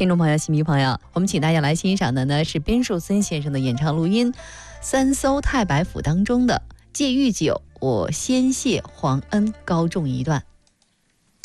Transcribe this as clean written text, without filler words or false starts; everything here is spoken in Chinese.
听众朋友、戏迷朋友，我们请大家来欣赏的呢是边树森先生的演唱录音，《三艘太白府》当中的《借玉酒》，我先谢皇恩高中一段。